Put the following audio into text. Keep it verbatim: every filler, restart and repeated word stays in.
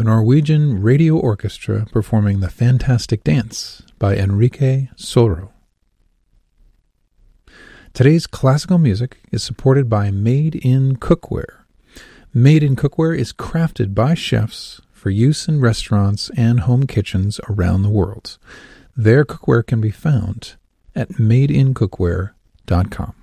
the Norwegian Radio Orchestra performing The Fantastic Dance by Enrique Soro. Today's classical music is supported by Made in Cookware. Made in Cookware is crafted by chefs for use in restaurants and home kitchens around the world. Their cookware can be found at made in cookware dot com.